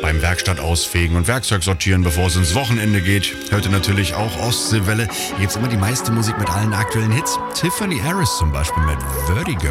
beim Werkstatt ausfegen und Werkzeug sortieren, bevor es ins Wochenende geht. Hört ihr natürlich auch Ostseewelle. Hier gibt's immer die meiste Musik mit allen aktuellen Hits. Tiffany Harris zum Beispiel mit Vertigo.